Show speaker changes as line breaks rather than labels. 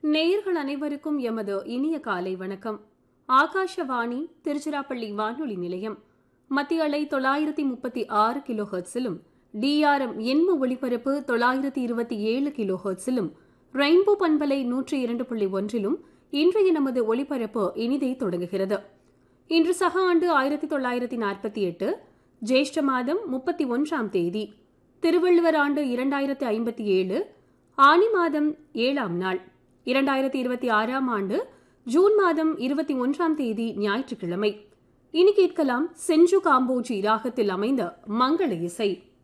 நேயர்கள் அனைவருக்கும் எமது இனிய காலை வணக்கம். ஆகாஷவாணி திருச்சிராப்பள்ளி வானொலி நிலையம் மத்திய அலை 936 கிலோ ஹெர்ட்ஸிலும் டிஆர்எம் எண்ம ஒளிபரப்பு 927 கிலோ ஹெர்ட்ஸிலும் ரெயின்போ பண்பலை 102.1 இன்றைய நமது ஒளிபரப்பு இனிதே தொடங்குகிறது. இன்று சக ஆண்டு 1948 ஜேஷ்ட மாதம் 31ஆம் தேதி, திருவள்ளுவர் ஆண்டு 2057 ஆனி மாதம் 7ஆம் நாள், 2026ஆம் ஆண்டு ஜூன் மாதம் 21ஆம் தேதி ஞாயிற்றுக்கிழமை. இனி கேட்கலாம் செஞ்சு காம்போஜி ராகத்தில் அமைந்த மங்கள இசை.